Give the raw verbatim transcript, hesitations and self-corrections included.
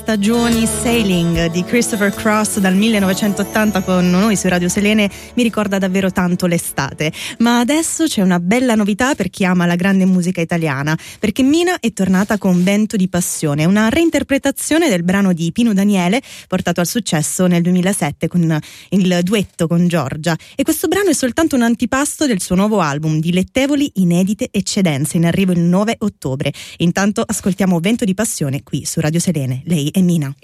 stagioni, Sailing di Christopher Cross dal millenovecentottanta con noi su Radio Selene mi ricorda davvero tanto l'estate. Ma adesso c'è una bella novità per chi ama la grande musica italiana, perché Mina è tornata con Vento di Passione, una reinterpretazione del brano di Pino Daniele portato al successo nel duemilasette con il duetto con Giorgia, e questo brano è soltanto un antipasto del suo nuovo album Dilettevoli inedite eccedenze, in arrivo il nove ottobre. Intanto ascoltiamo Vento di Passione qui su Radio Selene. Lei è Mina.